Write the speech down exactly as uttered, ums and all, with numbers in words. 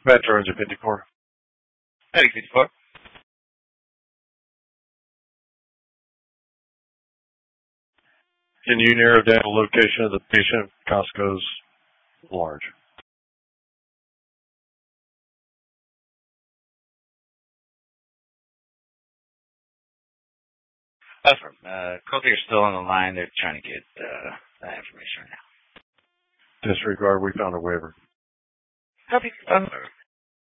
Veterans are fifty-four. Hey, fifty-four. Can you narrow down the location of the patient? Costco's large. That's from, uh, Colby's still on the line. They're trying to get, uh, that information right now. Disregard, we found a waiver. Copy. Um,